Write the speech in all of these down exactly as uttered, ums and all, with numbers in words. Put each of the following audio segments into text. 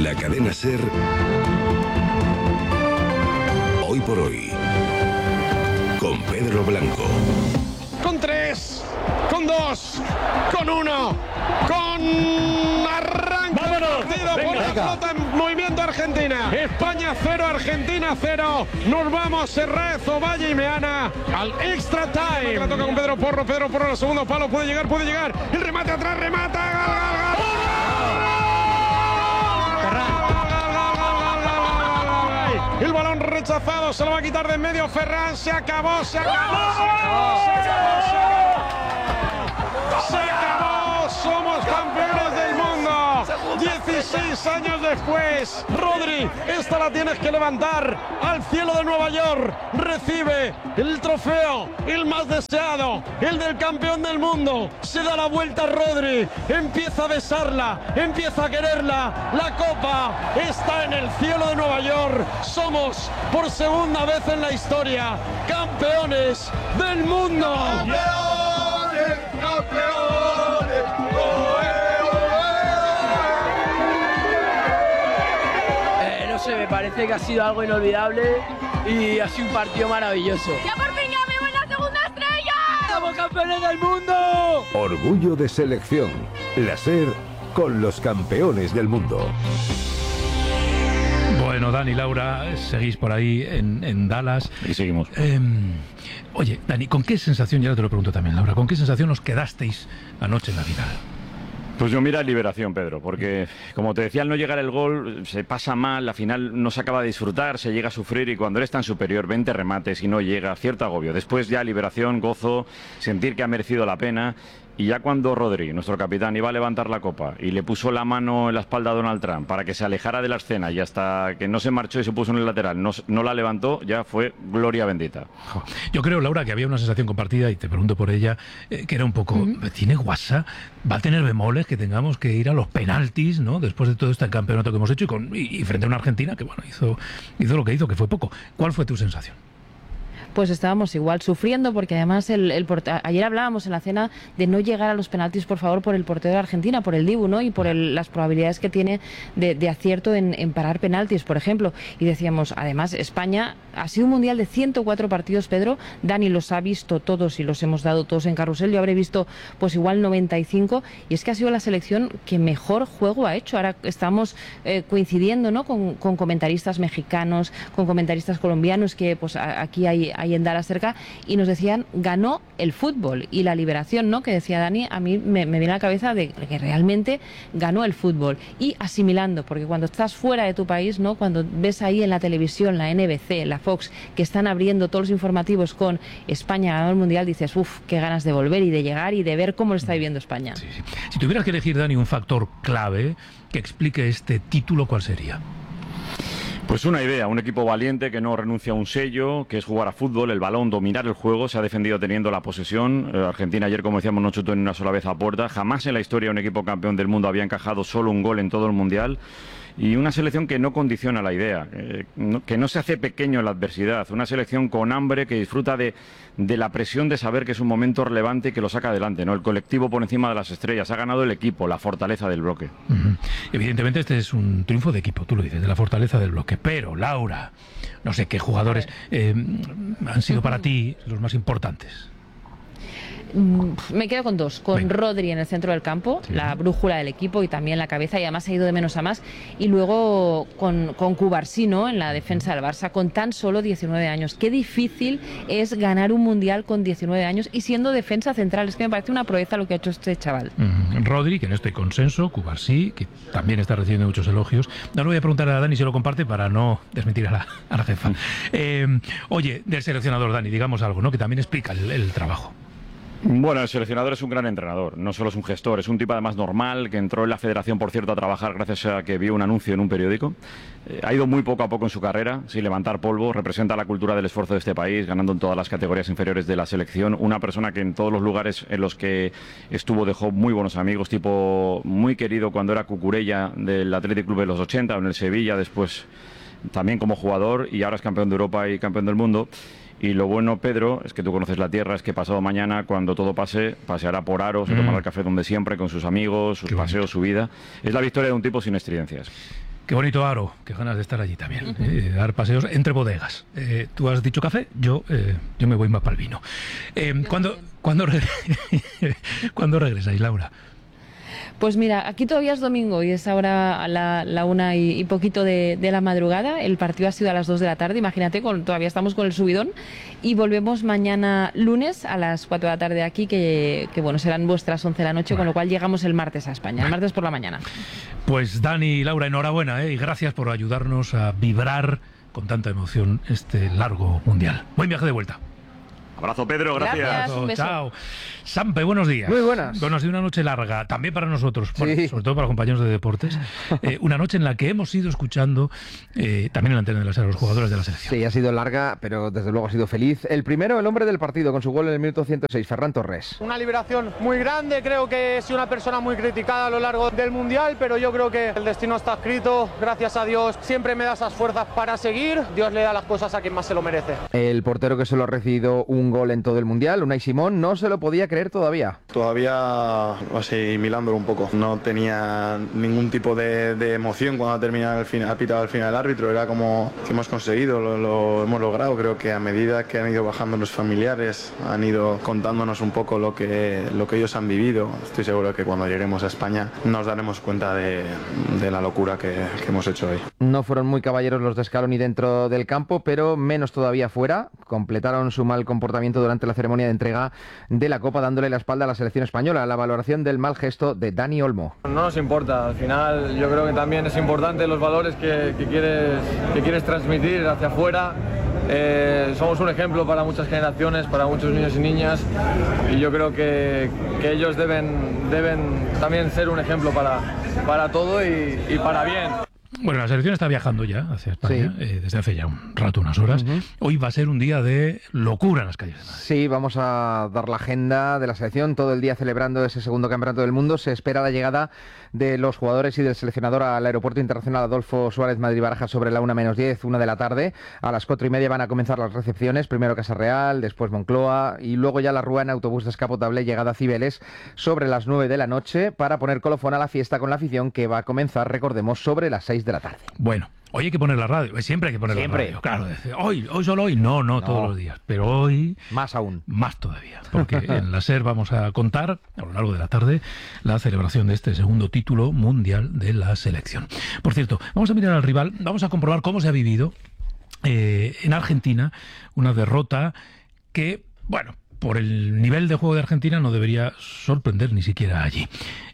La cadena SER. Hoy por hoy. Con Pedro Blanco. Con tres, con dos, con uno, con arranque del partido por la pelota en movimiento Argentina. España cero, Argentina cero. Nos vamos Serraz, Ovalle y Meana al extra time. La toca con Pedro Porro, Pedro Porro al segundo palo, puede llegar, puede llegar. El remate atrás, remata, gal, gal, gal. El balón rechazado, se lo va a quitar de en medio Ferran, se acabó, se acabó, se acabó, se acabó, se acabó, se acabó, somos campeones del mundo, dieciséis años después. Rodri, esta la tienes que levantar al cielo de Nueva York, recibe el trofeo, el más deseado, el del campeón del mundo, se da la vuelta Rodri, empieza a besarla, empieza a quererla, la copa está en el cielo de Nueva York, somos por segunda vez en la historia campeones del mundo. ¡Campeones, campeones! Eh, no sé, me parece que ha sido algo inolvidable y ha sido un partido maravilloso. ¡Ya por fin ya vivo en la segunda estrella! ¡Somos campeones del mundo! Orgullo de selección. La SER con los campeones del mundo. Bueno, Dani, Laura, seguís por ahí en, en Dallas. Y seguimos. Eh, oye, Dani, ¿con qué sensación, ya te lo pregunto también, Laura, ¿con qué sensación os quedasteis anoche en la final? Pues yo mira liberación, Pedro, porque como te decía, al no llegar el gol se pasa mal, la final no se acaba de disfrutar, se llega a sufrir y cuando eres tan superior, veinte remates y no llega, cierto agobio. Después ya liberación, gozo, sentir que ha merecido la pena. Y ya cuando Rodri, nuestro capitán, iba a levantar la copa y le puso la mano en la espalda a Donald Trump para que se alejara de la escena y hasta que no se marchó y se puso en el lateral, no, no la levantó, ya fue gloria bendita. Yo creo, Laura, que había una sensación compartida, y te pregunto por ella, eh, que era un poco, mm. ¿tiene guasa? ¿Va a tener bemoles que tengamos que ir a los penaltis, ¿no? Después de todo este campeonato que hemos hecho y, con, y, y frente a una Argentina que, bueno, hizo, hizo lo que hizo, que fue poco. ¿Cuál fue tu sensación? Pues estábamos igual sufriendo porque además el, el ayer hablábamos en la cena de no llegar a los penaltis, por favor, por el portero de Argentina, por el Dibu, ¿no? Y por el, las probabilidades que tiene de, de acierto en, en parar penaltis, por ejemplo. Y decíamos, además, España ha sido un mundial de ciento cuatro partidos, Pedro. Dani los ha visto todos y los hemos dado todos en carrusel. Yo habré visto pues igual noventa y cinco y es que ha sido la selección que mejor juego ha hecho. Ahora estamos eh, coincidiendo, ¿no? Con, con comentaristas mexicanos, con comentaristas colombianos que pues a, aquí hay ahí en Dallas cerca, y nos decían, ganó el fútbol y la liberación, ¿no? Que decía Dani, a mí me, me viene a la cabeza de que realmente ganó el fútbol y asimilando, porque cuando estás fuera de tu país, ¿no? Cuando ves ahí en la televisión, la N B C, la Fox, que están abriendo todos los informativos con España ganó el mundial, dices, uff, qué ganas de volver y de llegar y de ver cómo lo está viviendo España. Sí, sí. Si tuvieras que elegir, Dani, un factor clave que explique este título, ¿cuál sería? Pues una idea, un equipo valiente que no renuncia a un sello, que es jugar a fútbol, el balón, dominar el juego, se ha defendido teniendo la posesión. Eh, Argentina ayer, como decíamos, no chutó ni una sola vez a puerta. Jamás en la historia un equipo campeón del mundo había encajado solo un gol en todo el mundial. Y una selección que no condiciona la idea, eh, no, que no se hace pequeño en la adversidad. Una selección con hambre que disfruta de, de la presión de saber que es un momento relevante y que lo saca adelante, ¿no? El colectivo por encima de las estrellas. Ha ganado el equipo, la fortaleza del bloque. Uh-huh. Evidentemente este es un triunfo de equipo, tú lo dices, de la fortaleza del bloque. Pero, Laura, no sé qué jugadores eh, han sido para ti los más importantes. Me quedo con dos, con Venga. Rodri en el centro del campo, sí. La brújula del equipo y también la cabeza, y además ha ido de menos a más, y luego con, con Cubarsí, ¿no? En la defensa del Barça, con tan solo diecinueve años. Qué difícil es ganar un mundial con diecinueve años y siendo defensa central, es que me parece una proeza lo que ha hecho este chaval. Mm, Rodri, que en este consenso, Cubarsí, que también está recibiendo muchos elogios. No le voy a preguntar a Dani si lo comparte para no desmentir a la, a la jefa. Eh, oye, del seleccionador, Dani, digamos algo, ¿no? Que también explica el, el trabajo. Bueno, el seleccionador es un gran entrenador, no solo es un gestor, es un tipo además normal, que entró en la federación, por cierto, a trabajar gracias a que vio un anuncio en un periódico. Eh, ha ido muy poco a poco en su carrera, sin levantar polvo, representa la cultura del esfuerzo de este país, ganando en todas las categorías inferiores de la selección. Una persona que en todos los lugares en los que estuvo dejó muy buenos amigos, tipo muy querido cuando era Cucurella del Athletic Club de los ochenta, en el Sevilla, después también como jugador, y ahora es campeón de Europa y campeón del mundo. Y lo bueno, Pedro, es que tú conoces la tierra, es que pasado mañana, cuando todo pase, paseará por Aro, se mm. tomará el café donde siempre, con sus amigos, sus Qué paseos, bonito. Su vida. Es la victoria de un tipo sin experiencias. Qué bonito Aro, qué ganas de estar allí también, uh-huh. eh, dar paseos entre bodegas. Eh, tú has dicho café, yo eh, yo me voy más para el vino. Eh, ¿cuándo, ¿cuándo, re ¿Cuándo regresáis, Laura? Pues mira, aquí todavía es domingo y es ahora a la, la una y, y poquito de, de la madrugada. El partido ha sido a las dos de la tarde, imagínate, con, todavía estamos con el subidón. Y volvemos mañana lunes a las cuatro de la tarde aquí, que, que bueno, serán vuestras once de la noche, bueno. Con lo cual llegamos el martes a España, el martes por la mañana. Pues Dani y Laura, enhorabuena, ¿eh? Y gracias por ayudarnos a vibrar con tanta emoción este largo mundial. Buen viaje de vuelta. Abrazo, Pedro, gracias. Gracias, un beso. Chao. Sampe, buenos días. Muy buenas. Bueno, ha sido una noche larga, también para nosotros, Sí. bueno, sobre todo para los compañeros de deportes. Eh, una noche en la que hemos ido escuchando eh, también en la antena de las a los jugadores de la selección. Sí, ha sido larga, pero desde luego ha sido feliz. El primero, el hombre del partido, con su gol en el minuto ciento seis, Ferran Torres. Una liberación muy grande, creo que he sido una persona muy criticada a lo largo del Mundial, pero yo creo que el destino está escrito, gracias a Dios siempre me da esas fuerzas para seguir, Dios le da las cosas a quien más se lo merece. El portero que solo ha recibido un gol en todo el Mundial, Unai Simón, no se lo podía creer todavía. Todavía asimilándolo un poco. No tenía ningún tipo de, de emoción cuando ha terminado el final, ha pitado al final el árbitro. Era como que hemos conseguido, lo, lo hemos logrado. Creo que a medida que han ido bajando los familiares, han ido contándonos un poco lo que, lo que ellos han vivido. Estoy seguro que cuando lleguemos a España nos daremos cuenta de, de la locura que, que hemos hecho hoy. No fueron muy caballeros los de Scaloni dentro del campo, pero menos todavía fuera. Completaron su mal comportamiento durante la ceremonia de entrega de la Copa, dándole la espalda a la selección española. La valoración del mal gesto de Dani Olmo. No nos importa, al final yo creo que también es importante los valores que, que, quieres, que quieres transmitir hacia afuera. Eh, somos un ejemplo para muchas generaciones, para muchos niños y niñas, y yo creo que, que ellos deben, deben también ser un ejemplo para, para todo y, y para bien. Bueno, la selección está viajando ya hacia España, sí. eh, desde hace ya un rato, unas horas. Uh-huh. Hoy va a ser un día de locura en las calles de Madrid. Sí, vamos a dar la agenda de la selección, todo el día celebrando ese segundo campeonato del mundo. Se espera la llegada de los jugadores y del seleccionador al Aeropuerto Internacional Adolfo Suárez Madrid-Barajas sobre la una menos diez, una de la tarde. A las cuatro y media van a comenzar las recepciones, primero Casa Real, después Moncloa y luego ya la Rúa en autobús descapotable, llegada a Cibeles sobre las nueve de la noche para poner colofón a la fiesta con la afición que va a comenzar, recordemos, sobre las seis de la tarde. Bueno, hoy hay que poner la radio, siempre hay que poner siempre. la radio. Claro, hoy, hoy solo hoy, no, no, no, todos los días, pero hoy... Más aún. Más todavía, porque en la SER vamos a contar, a lo largo de la tarde, la celebración de este segundo título mundial de la selección. Por cierto, vamos a mirar al rival, vamos a comprobar cómo se ha vivido eh, en Argentina una derrota que, bueno, por el nivel de juego de Argentina no debería sorprender ni siquiera allí.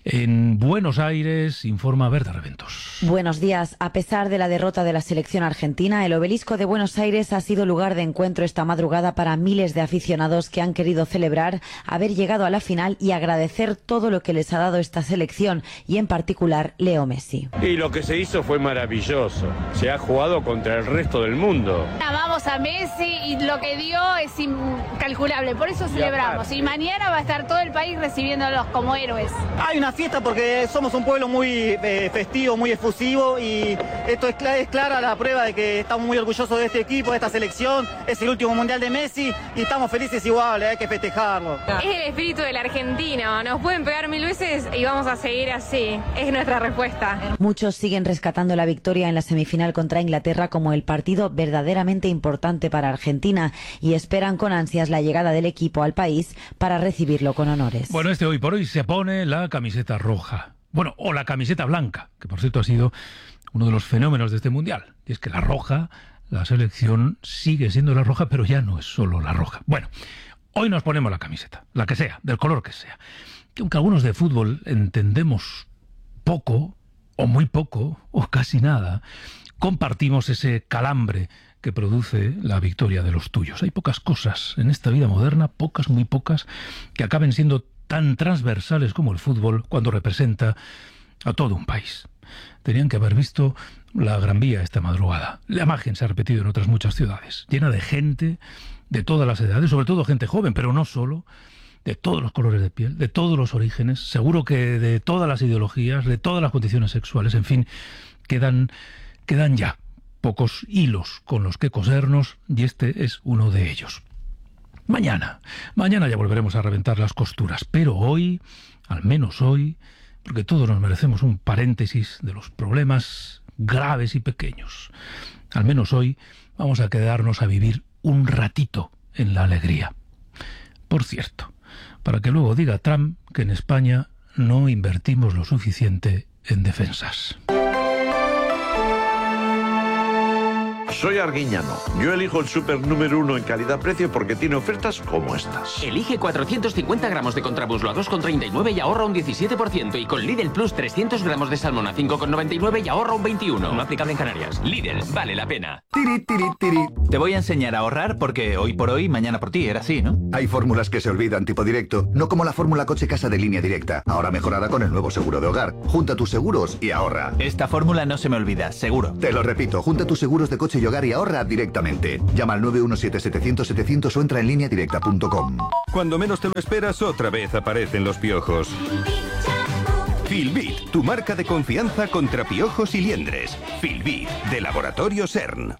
En Buenos Aires, informa Berta Reventos. Buenos días. A pesar de la derrota de la selección argentina, el Obelisco de Buenos Aires ha sido lugar de encuentro esta madrugada para miles de aficionados que han querido celebrar haber llegado a la final y agradecer todo lo que les ha dado esta selección, y en particular Leo Messi. Y lo que se hizo fue maravilloso. Se ha jugado contra el resto del mundo. Amamos a Messi y lo que dio es incalculable, por eso celebramos. Y mañana va a estar todo el país recibiéndolos como héroes. Hay una fiesta porque somos un pueblo muy eh, festivo, muy efusivo, y esto es, cl es clara la prueba de que estamos muy orgullosos de este equipo, de esta selección. Es el último mundial de Messi y estamos felices igual, hay que festejarlo. Es el espíritu del argentino, nos pueden pegar mil veces y vamos a seguir así, es nuestra respuesta. Muchos siguen rescatando la victoria en la semifinal contra Inglaterra como el partido verdaderamente importante para Argentina y esperan con ansias la llegada del equipo al país para recibirlo con honores. Bueno, este hoy por hoy se pone la camiseta roja. Bueno, o la camiseta blanca, que por cierto ha sido uno de los fenómenos de este mundial. Y es que la roja, la selección sigue siendo la roja, pero ya no es solo la roja. Bueno, hoy nos ponemos la camiseta, la que sea, del color que sea. Que aunque algunos de fútbol entendemos poco, o muy poco, o casi nada, compartimos ese calambre que produce la victoria de los tuyos. Hay pocas cosas en esta vida moderna, pocas, muy pocas, que acaben siendo tan transversales como el fútbol cuando representa a todo un país. Tenían que haber visto la Gran Vía esta madrugada. La imagen se ha repetido en otras muchas ciudades, llena de gente de todas las edades, sobre todo gente joven, pero no solo, de todos los colores de piel, de todos los orígenes, seguro que de todas las ideologías, de todas las condiciones sexuales, en fin, quedan, quedan ya pocos hilos con los que cosernos, y este es uno de ellos. Mañana, mañana ya volveremos a reventar las costuras, pero hoy, al menos hoy, porque todos nos merecemos un paréntesis de los problemas graves y pequeños. Al menos hoy vamos a quedarnos a vivir un ratito en la alegría. Por cierto, para que luego diga Trump que en España no invertimos lo suficiente en defensas. Soy Arguiñano. Yo elijo el súper número uno en calidad-precio porque tiene ofertas como estas. Elige cuatrocientos cincuenta gramos de contramuslo a dos con treinta y nueve y ahorra un diecisiete por ciento. Y con Lidl Plus trescientos gramos de salmón a cinco con noventa y nueve y ahorra un veintiuno por ciento. No aplicable en Canarias. Lidl, vale la pena. Tiri, tiri, tiri. Te voy a enseñar a ahorrar porque hoy por hoy, mañana por ti. Era así, ¿no? Hay fórmulas que se olvidan tipo directo, no como la fórmula coche-casa de Línea Directa. Ahora mejorada con el nuevo seguro de hogar. Junta tus seguros y ahorra. Esta fórmula no se me olvida, seguro. Te lo repito, junta tus seguros de coche y hogar y ahorra directamente. Llama al nueve uno siete setecientos setecientos o entra en línea directa punto com. Cuando menos te lo esperas, otra vez aparecen los piojos. Filbit, tu marca de confianza contra piojos y liendres. Filbit, de Laboratorio CERN.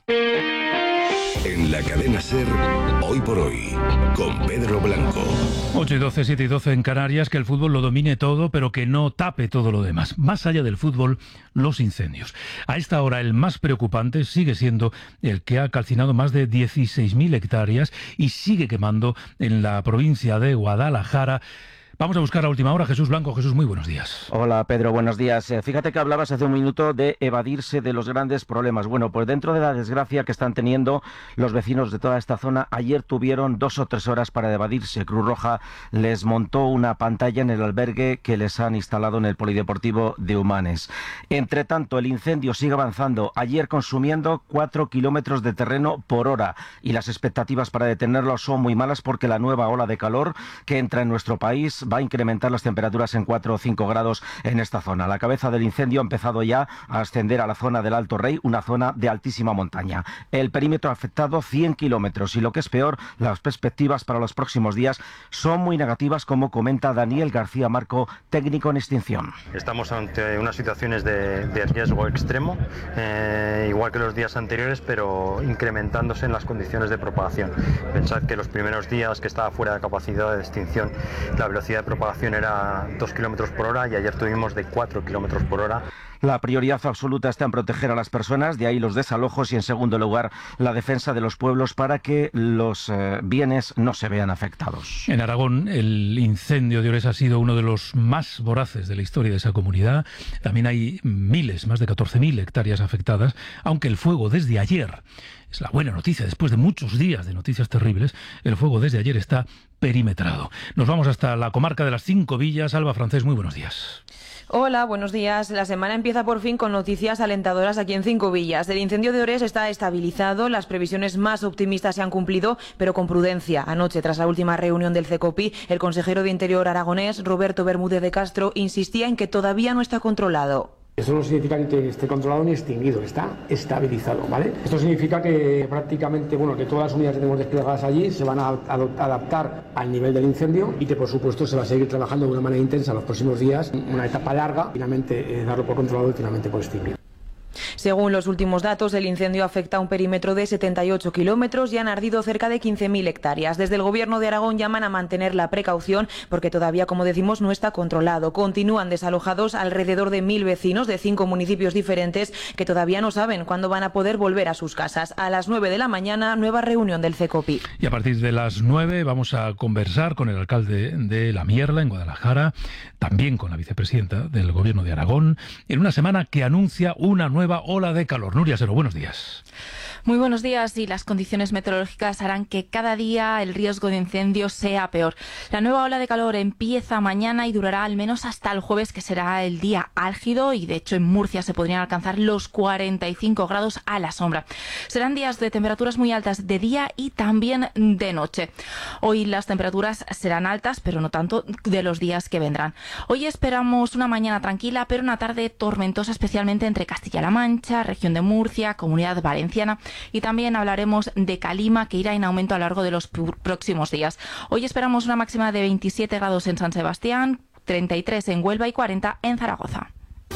En la cadena SER, hoy por hoy, con Pedro Blanco. ocho y doce, siete y doce en Canarias, que el fútbol lo domine todo, pero que no tape todo lo demás. Más allá del fútbol, los incendios. A esta hora, el más preocupante sigue siendo el que ha calcinado más de dieciséis mil hectáreas y sigue quemando en la provincia de Guadalajara. Vamos a buscar a última hora. Jesús Blanco. Jesús, muy buenos días. Hola, Pedro, buenos días. Fíjate que hablabas hace un minuto de evadirse de los grandes problemas. Bueno, pues dentro de la desgracia que están teniendo los vecinos de toda esta zona, ayer tuvieron dos o tres horas para evadirse. Cruz Roja les montó una pantalla en el albergue que les han instalado en el Polideportivo de Humanes. Entre tanto, el incendio sigue avanzando, ayer consumiendo cuatro kilómetros de terreno por hora, y las expectativas para detenerlo son muy malas porque la nueva ola de calor que entra en nuestro país va a incrementar las temperaturas en cuatro o cinco grados en esta zona. La cabeza del incendio ha empezado ya a ascender a la zona del Alto Rey, una zona de altísima montaña. El perímetro afectado cien kilómetros y, lo que es peor, las perspectivas para los próximos días son muy negativas, como comenta Daniel García Marco, técnico en extinción. Estamos ante unas situaciones de, de riesgo extremo, eh, igual que los días anteriores, pero incrementándose en las condiciones de propagación. Pensad que los primeros días que estaba fuera de capacidad de extinción, la velocidad de propagación era dos kilómetros por hora y ayer tuvimos de cuatro kilómetros por hora. La prioridad absoluta está en proteger a las personas, de ahí los desalojos, y en segundo lugar la defensa de los pueblos para que los eh, bienes no se vean afectados. En Aragón, el incendio de Ores ha sido uno de los más voraces de la historia de esa comunidad. También hay miles, más de catorce mil hectáreas afectadas, aunque el fuego desde ayer, es la buena noticia, después de muchos días de noticias terribles, el fuego desde ayer está perimetrado. Nos vamos hasta la comarca de las Cinco Villas. Alba Francés, muy buenos días. Hola, buenos días. La semana empieza por fin con noticias alentadoras aquí en Cinco Villas. El incendio de Ores está estabilizado, las previsiones más optimistas se han cumplido, pero con prudencia. Anoche, tras la última reunión del CECOPI, el consejero de Interior aragonés, Roberto Bermúdez de Castro, insistía en que todavía no está controlado. Eso no significa que esté controlado ni extinguido, está estabilizado, ¿vale? Esto significa que prácticamente, bueno, que todas las unidades que tenemos desplegadas allí se van a adaptar al nivel del incendio y que, por supuesto, se va a seguir trabajando de una manera intensa los próximos días, una etapa larga, finalmente eh, darlo por controlado y finalmente por extinguir. Según los últimos datos, el incendio afecta a un perímetro de setenta y ocho kilómetros y han ardido cerca de quince mil hectáreas. Desde el Gobierno de Aragón llaman a mantener la precaución porque todavía, como decimos, no está controlado. Continúan desalojados alrededor de mil vecinos de cinco municipios diferentes que todavía no saben cuándo van a poder volver a sus casas. A las nueve de la mañana, nueva reunión del CECOPI. Y a partir de las nueve vamos a conversar con el alcalde de La Mierla, en Guadalajara, también con la vicepresidenta del Gobierno de Aragón, en una semana que anuncia una nueva ola de calor. Nuria Sero, buenos días. Muy buenos días. Y las condiciones meteorológicas harán que cada día el riesgo de incendios sea peor. La nueva ola de calor empieza mañana y durará al menos hasta el jueves, que será el día álgido, y de hecho en Murcia se podrían alcanzar los cuarenta y cinco grados a la sombra. Serán días de temperaturas muy altas de día y también de noche. Hoy las temperaturas serán altas, pero no tanto de los días que vendrán. Hoy esperamos una mañana tranquila, pero una tarde tormentosa, especialmente entre Castilla-La Mancha, región de Murcia, Comunidad Valenciana, y también hablaremos de calima, que irá en aumento a lo largo de los próximos días. Hoy esperamos una máxima de veintisiete grados en San Sebastián, treinta y tres en Huelva y cuarenta en Zaragoza.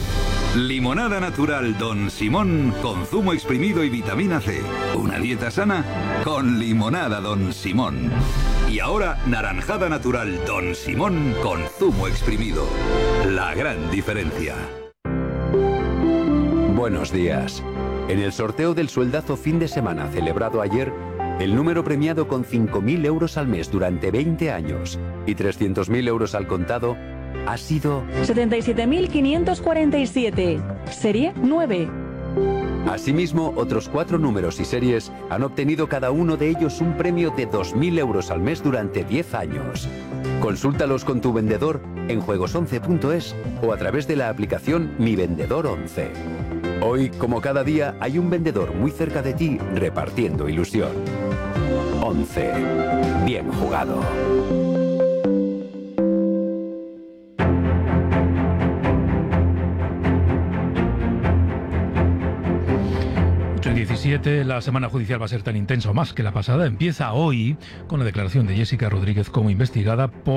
Limonada natural Don Simón con zumo exprimido y vitamina C. Una dieta sana con limonada Don Simón. Y ahora naranjada natural Don Simón con zumo exprimido. La gran diferencia. Buenos días. En el sorteo del sueldazo fin de semana celebrado ayer, el número premiado con cinco mil euros al mes durante veinte años y trescientos mil euros al contado ha sido setenta y siete mil quinientos cuarenta y siete, serie nueve. Asimismo, otros cuatro números y series han obtenido cada uno de ellos un premio de dos mil euros al mes durante diez años. Consúltalos con tu vendedor en juegos once punto es o a través de la aplicación Mi Vendedor once. Hoy, como cada día, hay un vendedor muy cerca de ti repartiendo ilusión. once. Bien jugado. diecisiete, la semana judicial va a ser tan intensa o más que la pasada. Empieza hoy con la declaración de Jessica Rodríguez como investigada por